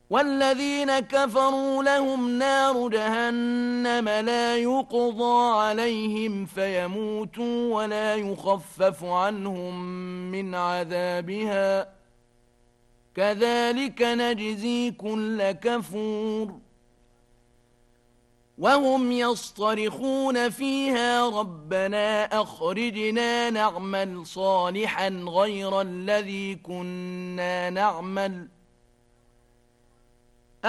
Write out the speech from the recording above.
والذين كفروا لهم نار جهنم لا يقضى عليهم فيموتوا ولا يخفف عنهم من عذابها كذلك نجزي كل كفور وهم يصطرخون فيها ربنا أخرجنا نعمل صالحا غير الذي كنا نعمل